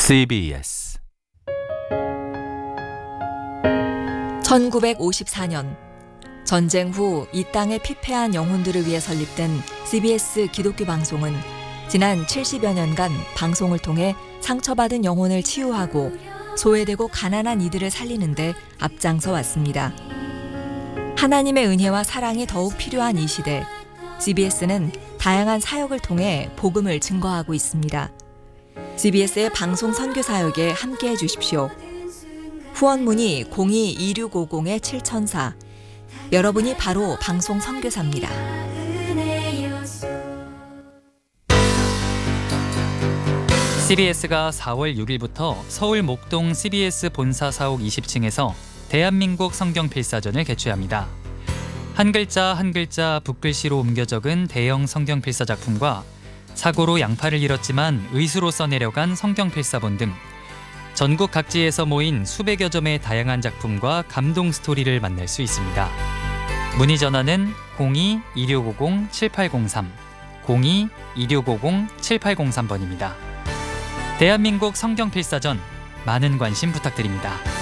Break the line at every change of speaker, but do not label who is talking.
CBS
1954년 전쟁 후 이 땅에 피폐한 영혼들을 위해 설립된 CBS 기독교 방송은 지난 70여 년간 방송을 통해 상처받은 영혼을 치유하고 소외되고 가난한 이들을 살리는 데 앞장서 왔습니다. 하나님의 은혜와 사랑이 더욱 필요한 이 시대, CBS는 다양한 사역을 통해 복음을 증거하고 있습니다. CBS의 방송 선교 사역에 함께해 주십시오. 후원 문의 02-2650-7004. 여러분이 바로 방송 선교사입니다.
CBS가 4월 6일부터 서울 목동 CBS 본사 사옥 20층에서 대한민국 성경 필사전을 개최합니다. 한 글자 한 글자 붓글씨로 옮겨 적은 대형 성경 필사 작품과 사고로 양팔을 잃었지만 의수로 써내려간 성경 필사본 등 전국 각지에서 모인 수백여 점의 다양한 작품과 감동 스토리를 만날 수 있습니다. 문의 전화는 02-2650-7803, 02-2650-7803번입니다. 대한민국 성경 필사전, 많은 관심 부탁드립니다.